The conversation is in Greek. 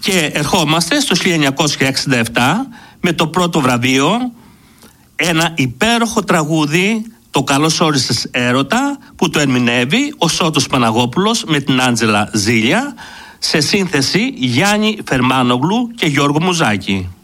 Και ερχόμαστε στο 1967 με το πρώτο βραβείο, ένα υπέροχο τραγούδι, το «Καλώς όρισες έρωτα», που το ερμηνεύει ο Σώτος Παναγόπουλος με την Άντζελα Ζήλια, σε σύνθεση Γιάννη Φερμάνογλου και Γιώργο Μουζάκη.